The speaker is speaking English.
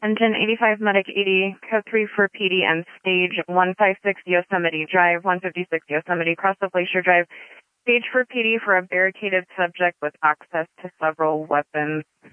Engine 85 Medic 80, code 3 for PD and stage 156 Yosemite Drive, 156 Yosemite, cross the Glacier Drive. Stage for PD for a barricaded subject with access to several weapons.